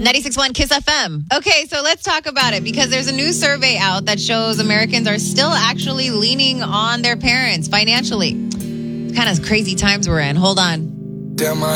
96.1 Kiss FM. Okay, so let's talk about it because there's a new survey out that shows Americans are still actually leaning on their parents financially. Kind of crazy times we're in. Hold on. Damn, I